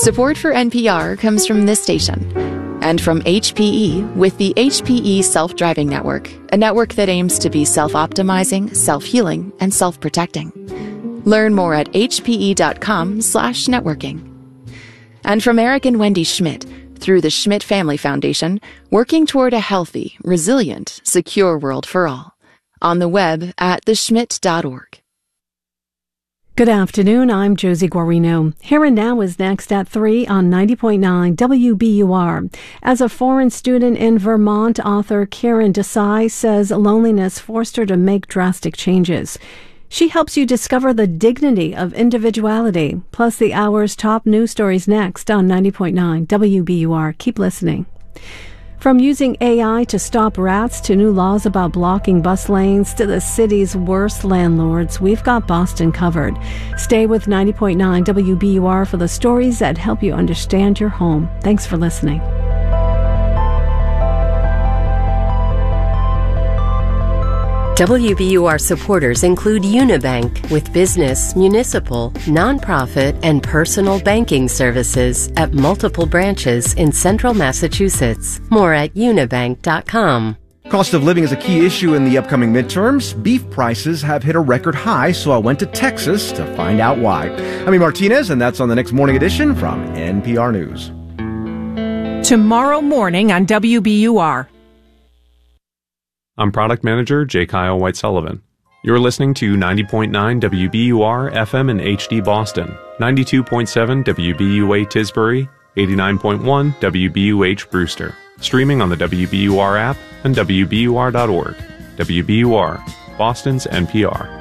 Support for NPR comes from this station and from HPE with the HPE Self-Driving Network, a network that aims to be self-optimizing, self-healing, and self-protecting. Learn more at hpe.com/networking. And from Eric and Wendy Schmidt, through the Schmidt Family Foundation, working toward a healthy, resilient, secure world for all. On the web at theschmidt.org. Good afternoon, I'm Josie Guarino. Here and Now is next at 3 on 90.9 WBUR. As a foreign student in Vermont, author Karen Desai says loneliness forced her to make drastic changes. She helps you discover the dignity of individuality. Plus the hour's top news stories next on 90.9 WBUR. Keep listening. From using AI to stop rats to new laws about blocking bus lanes to the city's worst landlords, we've got Boston covered. Stay with 90.9 WBUR for the stories that help you understand your home. Thanks for listening. WBUR supporters include Unibank with business, municipal, nonprofit, and personal banking services at multiple branches in central Massachusetts. More at unibank.com. Cost of living is a key issue in the upcoming midterms. Beef prices have hit a record high, so I went to Texas to find out why. I'm E. Martinez, and that's on the next morning edition from NPR News. Tomorrow morning on WBUR. I'm Product Manager J. Kyle White-Sullivan. You're listening to 90.9 WBUR FM in HD Boston, 92.7 WBUA Tisbury, 89.1 WBUH Brewster. Streaming on the WBUR app and WBUR.org. WBUR, Boston's NPR.